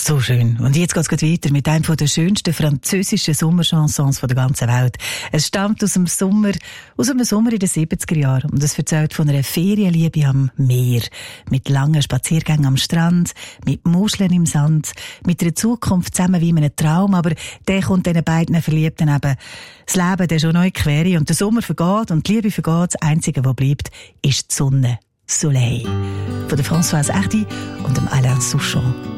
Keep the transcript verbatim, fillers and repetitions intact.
So schön. Und jetzt geht's gleich weiter mit einem der schönsten französischen Sommerchansons der ganzen Welt. Es stammt aus dem Sommer, aus einem Sommer in den siebziger Jahren. Und es erzählt von einer Ferienliebe am Meer. Mit langen Spaziergängen am Strand, mit Muscheln im Sand, mit einer Zukunft zusammen wie in einem Traum. Aber der kommt diesen beiden Verliebten eben das Leben der schon neu quere. Und der Sommer vergeht und die Liebe vergeht. Das Einzige, was bleibt, ist die Sonne. Soleil. Von der Françoise Hardy und dem Alain Souchon.